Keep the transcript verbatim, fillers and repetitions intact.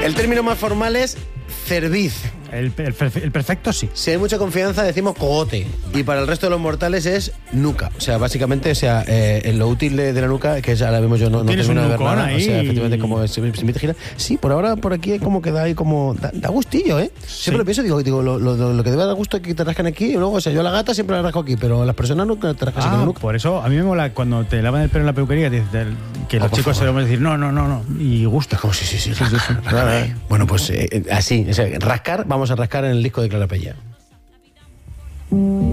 El término más formal es cerviz. El, el, el perfecto sí. Si hay mucha confianza decimos cogote. Y para el resto de los mortales es nuca. O sea, básicamente, o sea, eh, en lo útil de, de la nuca, que es, ahora mismo yo no, no ¿Tienes termino un de ver nucón nada. ahí? O sea, efectivamente, como se, se me gira. Sí, por ahora por aquí como que da ahí como... Da, da gustillo, ¿eh? Sí. Siempre lo pienso, digo, digo lo, lo, lo que debe dar gusto es que te rascan aquí. Y luego, o sea, yo a la gata siempre la rasco aquí, pero las personas nunca te rascan Ah, en la nuca. por eso a mí me mola cuando te lavan el pelo en la peluquería que, te- que Oh, los por chicos se favor. lo van a decir no, no, no, no. Y gusta. Como sí, sí, sí. sí, sí, sí. Bueno, pues eh, así, o sea, rascar, vamos a rascar en el disco de Clara Pella.